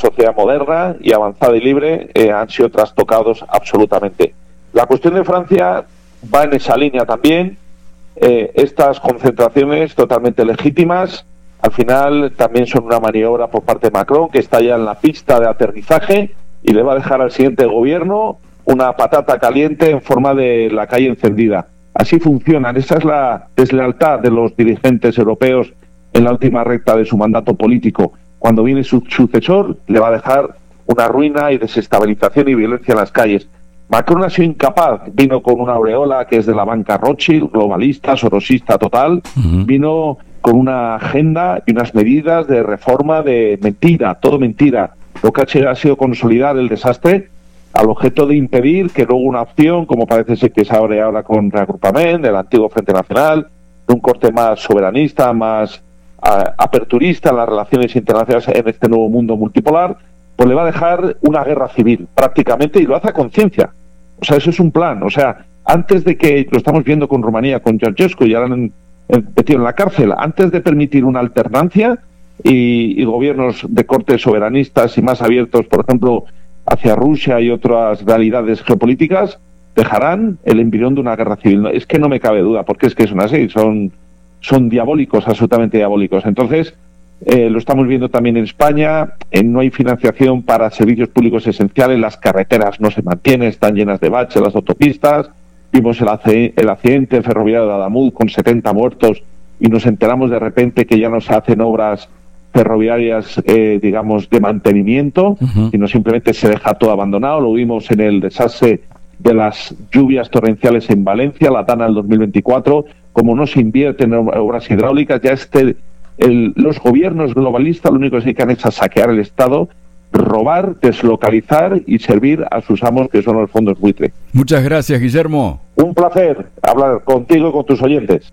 sociedad moderna y avanzada y libre, han sido trastocados absolutamente. La cuestión de Francia va en esa línea también. Estas concentraciones totalmente legítimas, al final también son una maniobra por parte de Macron, que está ya en la pista de aterrizaje y le va a dejar al siguiente gobierno una patata caliente en forma de la calle encendida. Así funcionan. Esa es la deslealtad de los dirigentes europeos en la última recta de su mandato político. Cuando viene su sucesor, le va a dejar una ruina y desestabilización y violencia en las calles. Macron ha sido incapaz, vino con una aureola que es de la banca Rothschild, globalista, sorosista total, vino con una agenda y unas medidas de reforma de mentira, todo mentira. Lo que ha sido consolidar el desastre al objeto de impedir que luego una opción, como parece ser que se abre ahora con Reagrupament, del antiguo Frente Nacional, de un corte más soberanista, más aperturista en las relaciones internacionales en este nuevo mundo multipolar, pues le va a dejar una guerra civil prácticamente, y lo hace a conciencia. O sea, eso es un plan. O sea, antes de que, lo estamos viendo con Rumanía, con Ceausescu, y ahora han metido en la cárcel, antes de permitir una alternancia y gobiernos de corte soberanistas y más abiertos, por ejemplo, hacia Rusia y otras realidades geopolíticas, dejarán el embrión de una guerra civil. No, es que no me cabe duda, porque es que son así, son diabólicos, absolutamente diabólicos. Entonces, lo estamos viendo también en España, no hay financiación para servicios públicos esenciales, las carreteras no se mantienen, están llenas de baches, las autopistas. Vimos el accidente ferroviario de Adamuz con 70 muertos y nos enteramos de repente que ya no se hacen obras ferroviarias, digamos, de mantenimiento, sino simplemente se deja todo abandonado. Lo vimos en el desastre de las lluvias torrenciales en Valencia, la Tana del 2024, como no se invierte en obras hidráulicas, ya los gobiernos globalistas lo único que se dedican es a saquear el Estado, robar, deslocalizar y servir a sus amos, que son los fondos buitre. Muchas gracias, Guillermo. Un placer hablar contigo y con tus oyentes.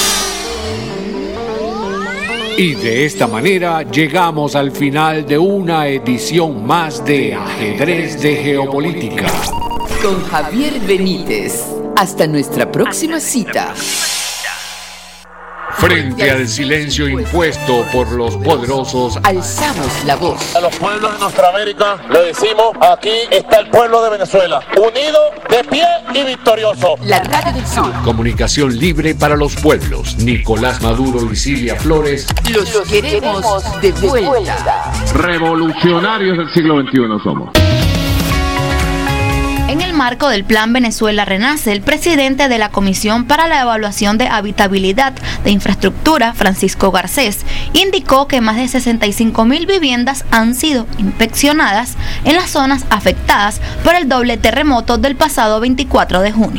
Y de esta manera llegamos al final de una edición más de Ajedrez de Geopolítica. Con Javier Benítez. Hasta nuestra próxima cita. Frente al silencio impuesto por los poderosos, alzamos la voz. A los pueblos de nuestra América le decimos: aquí está el pueblo de Venezuela, unido, de pie y victorioso. La Radio del Sur. Comunicación libre para los pueblos. Nicolás Maduro y Silvia Flores. Los queremos de vuelta. Revolucionarios del siglo XXI somos. En el marco del Plan Venezuela Renace, el presidente de la Comisión para la Evaluación de Habitabilidad de Infraestructura, Francisco Garcés, indicó que más de 65.000 viviendas han sido inspeccionadas en las zonas afectadas por el doble terremoto del pasado 24 de junio.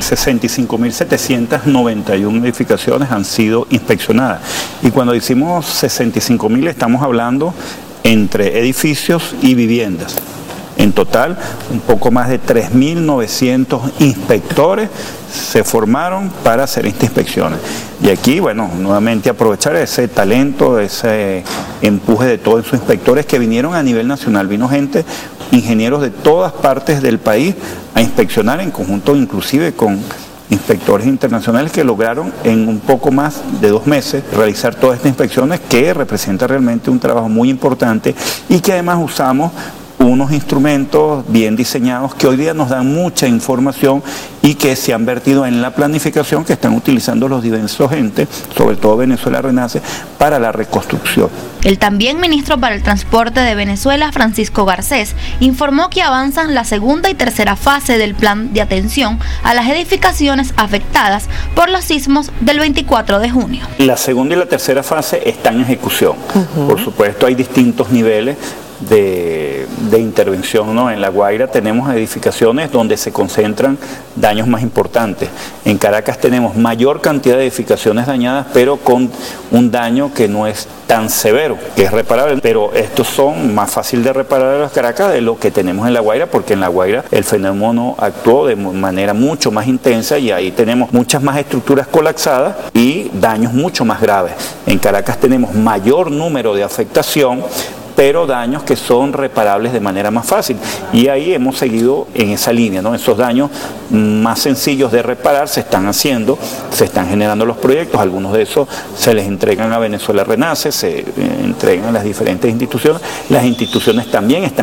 65.791 edificaciones han sido inspeccionadas. Y cuando decimos 65.000 estamos hablando entre edificios y viviendas. En total, un poco más de 3.900 inspectores se formaron para hacer estas inspecciones. Y aquí, bueno, nuevamente aprovechar ese talento, ese empuje de todos esos inspectores que vinieron a nivel nacional. Vino gente, ingenieros de todas partes del país a inspeccionar en conjunto, inclusive con inspectores internacionales que lograron en un poco más de 2 meses realizar todas estas inspecciones, que representa realmente un trabajo muy importante y que además usamos unos instrumentos bien diseñados que hoy día nos dan mucha información y que se han vertido en la planificación que están utilizando los diversos entes, sobre todo Venezuela Renace, para la reconstrucción. El también ministro para el Transporte de Venezuela, Francisco Garcés, informó que avanzan la segunda y tercera fase del plan de atención a las edificaciones afectadas por los sismos del 24 de junio. La segunda y la tercera fase están en ejecución. Por supuesto, hay distintos niveles de intervención, ¿no? En La Guaira tenemos edificaciones donde se concentran daños más importantes. En Caracas tenemos mayor cantidad de edificaciones dañadas, pero con un daño que no es tan severo, que es reparable. Pero estos son más fáciles de reparar en las Caracas de lo que tenemos en La Guaira, porque en La Guaira el fenómeno actuó de manera mucho más intensa y ahí tenemos muchas más estructuras colapsadas y daños mucho más graves. En Caracas tenemos mayor número de afectación, pero daños que son reparables de manera más fácil. Y ahí hemos seguido en esa línea, ¿no? Esos daños más sencillos de reparar se están haciendo, se están generando los proyectos, algunos de esos se les entregan a Venezuela Renace, se entregan a las diferentes instituciones. Las instituciones también están